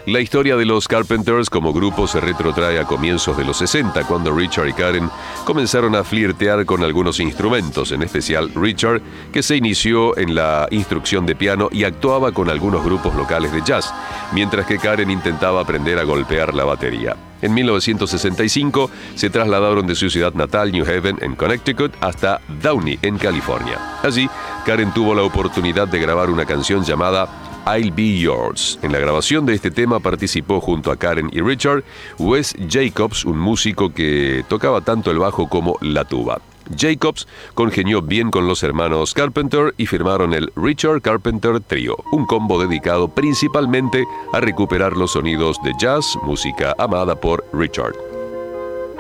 La historia de los Carpenters como grupo se retrotrae a comienzos de los 60, cuando Richard y Karen comenzaron a flirtear con algunos instrumentos, en especial Richard, que se inició en la instrucción de piano y actuaba con algunos grupos locales de jazz, mientras que Karen intentaba aprender a golpear la batería. En 1965 se trasladaron de su ciudad natal, New Haven, en Connecticut, hasta Downey, en California. Allí, Karen tuvo la oportunidad de grabar una canción llamada I'll Be Yours. En la grabación de este tema participó junto a Karen y Richard Wes Jacobs, un músico que tocaba tanto el bajo como la tuba. Jacobs congenió bien con los hermanos Carpenter y firmaron el Richard Carpenter Trio, un combo dedicado principalmente a recuperar los sonidos de jazz, música amada por Richard.